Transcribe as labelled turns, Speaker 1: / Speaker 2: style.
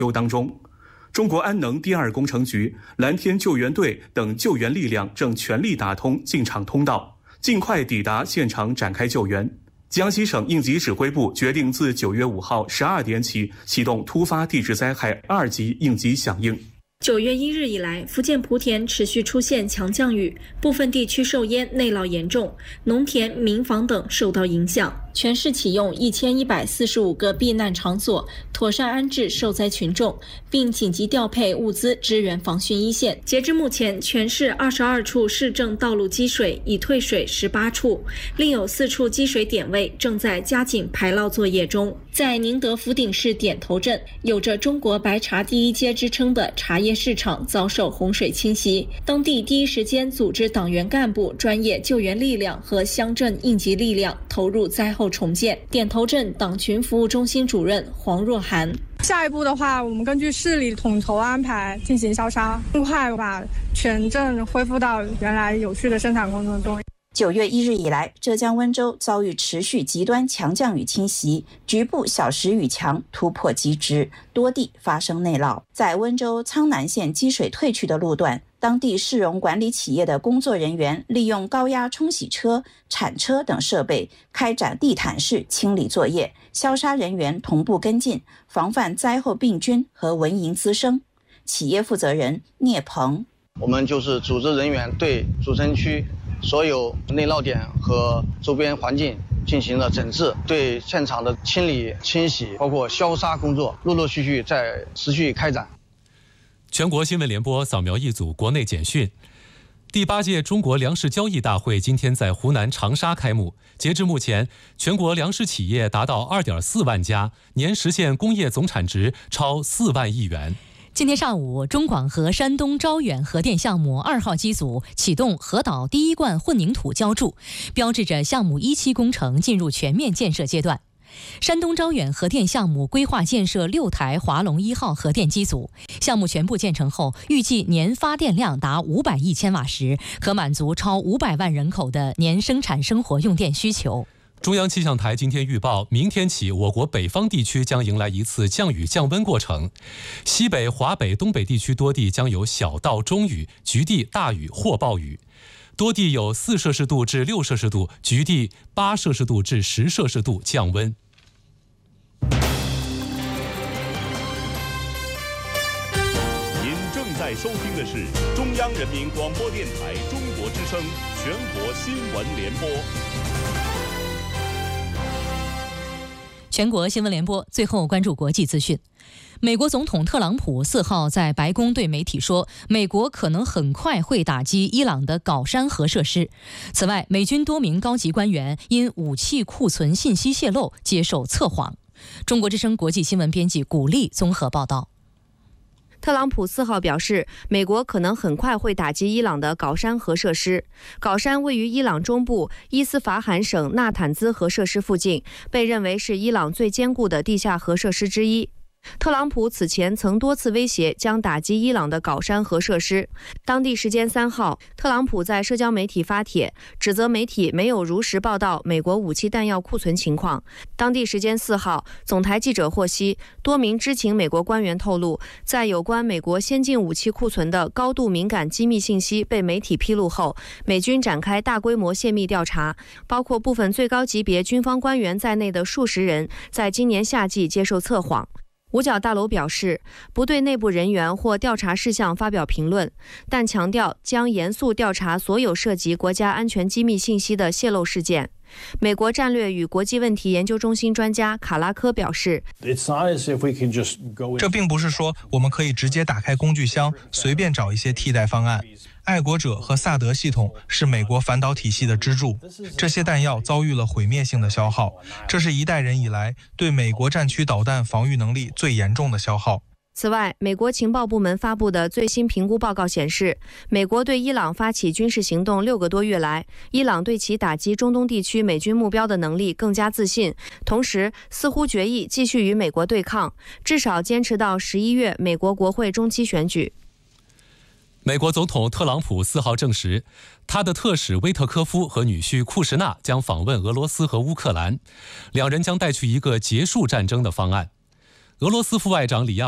Speaker 1: 当中。中国安能第2工程局、蓝天救援队等救援力量正全力打通进场通道，尽快抵达现场展开救援。江西省应急指挥部决定自9月5号12点起启动突发地质灾害2级应急响应。
Speaker 2: 9月1日以来，福建莆田持续出现强降雨，部分地区受淹，内涝严重，农田、民房等受到影响。全市启用1145个避难场所，妥善安置受灾群众，并紧急调配物资支援防汛一线。截至目前，全市22处市政道路积水，已退水18处，另有4处积水点位正在加紧排涝作业中。在宁德福鼎市点头镇，有着中国白茶第一街之称的茶叶市场遭受洪水侵袭，当地第一时间组织党员干部、专业救援力量和乡镇应急力量投入灾后重建。点头镇党群服务中心主任黄若涵：
Speaker 3: 下一步的话，我们根据市里统筹安排进行消杀，尽快把全镇恢复到原来有序的生产工作中。
Speaker 4: 9月1日以来，浙江温州遭遇持续极端强降雨侵袭，局部小时雨强突破极值，多地发生内涝。在温州苍南县积水退去的路段，当地市容管理企业的工作人员利用高压冲洗车、铲车等设备开展地毯式清理作业，消杀人员同步跟进，防范灾后病菌和蚊蝇滋生。企业负责人聂鹏：
Speaker 5: 我们就是组织人员对主城区所有内涝点和周边环境进行了整治，对现场的清理、清洗，包括消杀工作，陆陆续续在持续开展。
Speaker 6: 全国新闻联播扫描一组国内简讯。第8届中国粮食交易大会今天在湖南长沙开幕。截至目前，全国粮食企业达到2.4万家，年实现工业总产值超4万亿元。
Speaker 7: 今天上午，中广核山东招远核电项目2号机组启动核岛第1罐混凝土浇筑，标志着项目1期工程进入全面建设阶段。山东招远核电项目规划建设6台华龙1号核电机组，项目全部建成后，预计年发电量达500亿千瓦时，可满足超500万人口的年生产生活用电需求。
Speaker 6: 中央气象台今天预报，明天起我国北方地区将迎来一次降雨降温过程，西北、华北、东北地区多地将有小到中雨，局地大雨或暴雨，多地有4摄氏度至6摄氏度，局地8摄氏度至10摄氏度降温。
Speaker 8: 您正在收听的是中央人民广播电台中国之声全国新闻联播。
Speaker 7: 全国新闻联播，最后关注国际资讯。美国总统特朗普4号在白宫对媒体说，美国可能很快会打击伊朗的镐山核设施。此外，美军多名高级官员因武器库存信息泄露接受测谎。中国之声国际新闻编辑古丽综合报道。
Speaker 9: 特朗普4号表示，美国可能很快会打击伊朗的镐山核设施。镐山位于伊朗中部伊斯法罕省纳坦兹核设施附近，被认为是伊朗最坚固的地下核设施之一。特朗普此前曾多次威胁将打击伊朗的镐山核设施。当地时间3号，特朗普在社交媒体发帖，指责媒体没有如实报道美国武器弹药库存情况。当地时间4号，总台记者获悉，多名知情美国官员透露，在有关美国先进武器库存的高度敏感机密信息被媒体披露后，美军展开大规模泄密调查，包括部分最高级别军方官员在内的数十人在今年夏季接受测谎。五角大楼表示，不对内部人员或调查事项发表评论，但强调将严肃调查所有涉及国家安全机密信息的泄露事件。美国战略与国际问题研究中心专家卡拉科表示，
Speaker 10: 这并不是说我们可以直接打开工具箱，随便找一些替代方案。爱国者和萨德系统是美国反导体系的支柱，这些弹药遭遇了毁灭性的消耗，这是一代人以来对美国战区导弹防御能力最严重的消耗。
Speaker 9: 此外，美国情报部门发布的最新评估报告显示，美国对伊朗发起军事行动6个多月来，伊朗对其打击中东地区美军目标的能力更加自信，同时似乎决意继续与美国对抗，至少坚持到11月美国国会中期选举。
Speaker 6: 美国总统特朗普4号证实，他的特使威特科夫和女婿库什纳将访问俄罗斯和乌克兰，两人将带去一个结束战争的方案。俄罗斯副外长里亚